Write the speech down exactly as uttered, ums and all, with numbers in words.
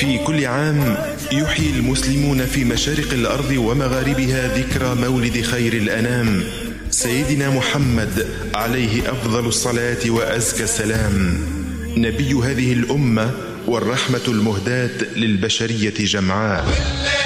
في كل عام يحيي المسلمون في مشارق الأرض ومغاربها ذكرى مولد خير الأنام سيدنا محمد عليه أفضل الصلاة وأزكى السلام، نبي هذه الأمة والرحمة المهداة للبشرية جمعاء.